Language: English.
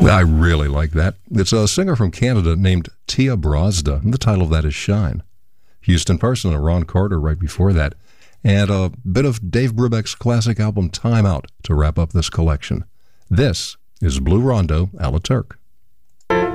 I really like that. It's a singer from Canada named Tia Brazda, and the title of that is Shine. Houston Person and Ron Carter right before that, and a bit of Dave Brubeck's classic album Time Out to wrap up this collection. This is Blue Rondo, a la Turk.